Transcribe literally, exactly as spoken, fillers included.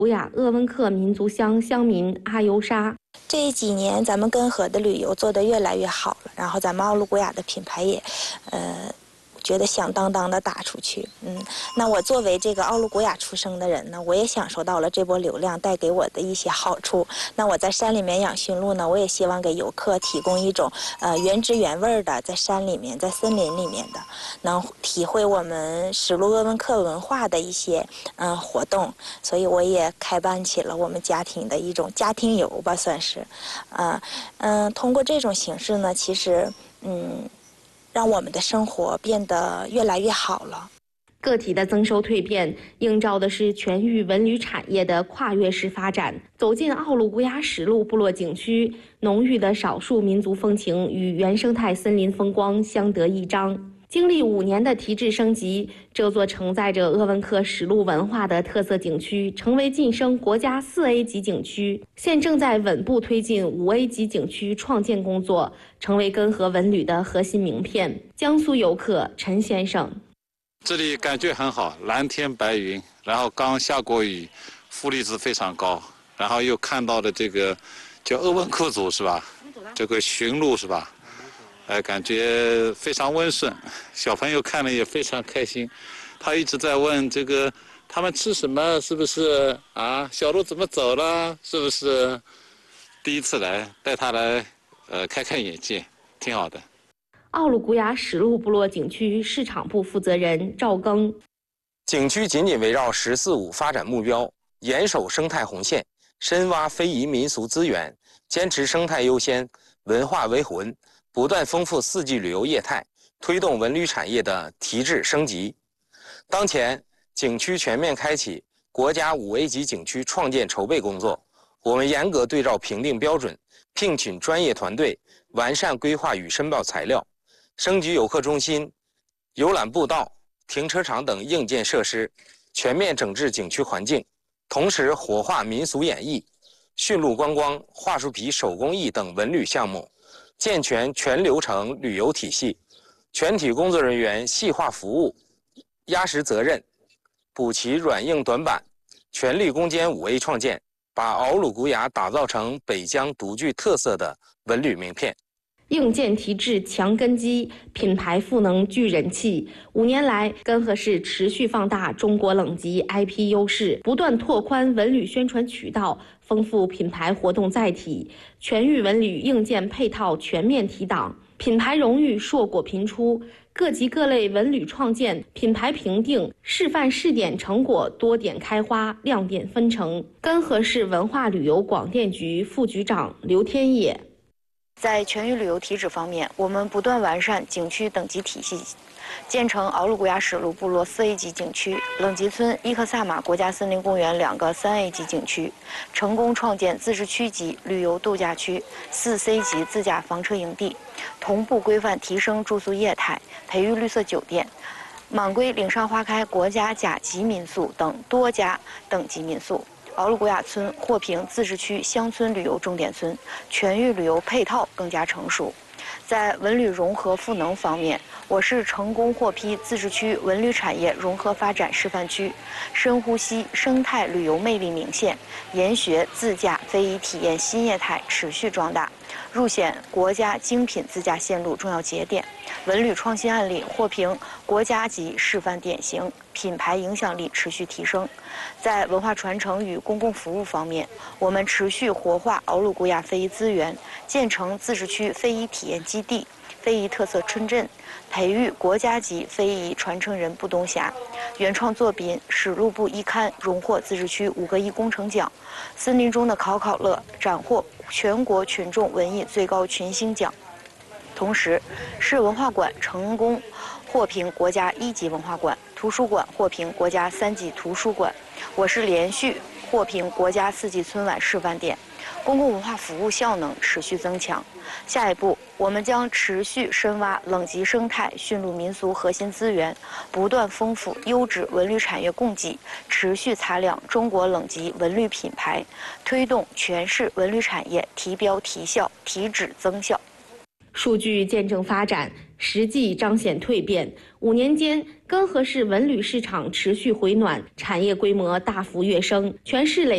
古雅鄂温克民族乡乡民阿尤莎。 这几年咱们根河的旅游做得越来越好了，然后咱们奥鲁古雅的品牌也，呃。觉得响当当的打出去，嗯，那我作为这个奥鲁古雅出生的人呢，我也享受到了这波流量带给我的一些好处。那我在山里面养驯鹿呢，我也希望给游客提供一种呃原汁原味的在山里面、在森林里面的，能体会我们史卢鄂温克文化的一些嗯、呃、活动。所以我也开办起了我们家庭的一种家庭游吧，算是，啊、呃、嗯、呃，通过这种形式呢，其实嗯。让我们的生活变得越来越好了。 个体的增收蜕变，映照的是全域文旅产业的跨越式发展。走进奥鲁古雅史路部落景区，浓郁的少数民族风情与原生态森林风光相得益彰。经历五年的提质升级，这座承载着鄂温克史路文化的特色景区成为晋升国家四 A 级景区，现正在稳步推进五 A 级景区创建工作，成为根河文旅的核心名片。江苏游客陈先生： 这里感觉很好，蓝天白云，然后刚下过雨，负离子非常高，然后又看到的这个叫鄂温克族是吧？这个驯鹿是吧？呃，感觉非常温顺，小朋友看了也非常开心。他一直在问这个他们吃什么，是不是啊？小鹿怎么走了？是不是？第一次来，带他来，呃，开开眼界，挺好的。 奥鲁古雅史路部落景区市场部负责人赵庚： 景区紧紧围绕“十四五”发展目标，严守生态红线，深挖非遗民俗资源，坚持生态优先、文化为魂。不断丰富四季旅游业态，推动文旅产业的提质升级。当前，景区全面开启国家五 A 级景区创建筹备工作。我们严格对照评定标准，聘请专业团队，完善规划与申报材料，升级游客中心、游览步道、停车场等硬件设施，全面整治景区环境。同时，活化民俗演艺、驯鹿观光、桦树皮手工艺等文旅项目。健全全流程旅游体系，全体工作人员细化服务，压实责任，补齐软硬短板，全力攻坚五 A 创建，把奥鲁古雅打造成北疆独具特色的文旅名片。 硬件提质强根基，品牌赋能聚人气。五年来，根河市持续放大中国冷极 I P 优势，不断拓宽文旅宣传渠道，丰富品牌活动载体，全域文旅硬件配套全面提档，品牌荣誉硕果频出，各级各类文旅创建、品牌评定、示范试点成果多点开花，亮点纷呈。根河市文化旅游广电局副局长刘天野。 在全域旅游提质方面，我们不断完善景区等级体系，建成奥鲁古雅史路部落四 A 级景区、冷极村、伊克萨玛国家森林公园两个三 A 级景区，成功创建自治区级旅游度假区、四 C 级自驾房车营地，同步规范提升住宿业态，培育绿色酒店，满归岭上花开国家甲级民宿等多家等级民宿。奥鲁古雅村获评自治区乡村旅游重点村，全域旅游配套更加成熟。在文旅融合赋能方面，我市成功获批自治区文旅产业融合发展示范区，深呼吸生态旅游魅力明现，研学自驾非遗体验新业态持续壮大，入选国家精品自驾线路重要节点。文旅创新案例获评国家级示范典型，品牌影响力持续提升。在文化传承与公共服务方面，我们持续活化奥鲁古雅非遗资源，建成自治区非遗体验基地、非遗特色村镇，培育国家级非遗传承人不冬霞。原创作品《史路部一刊》荣获自治区五个一工程奖，森林中的考考乐斩获全国群众文艺最高群星奖。同时，市文化馆成功获评国家一级文化馆，图书馆获评国家三级图书馆。我市连续获评国家四级村晚示范点，公共文化服务效能持续增强。下一步，我们将持续深挖冷极生态、驯鹿民俗核心资源，不断丰富优质文旅产业供给，持续擦亮中国冷极文旅品牌，推动全市文旅产业提标提效、提质增效。 数据见证发展，实际彰显蜕变。五年间，根河市文旅市场持续回暖，产业规模大幅跃升，全市累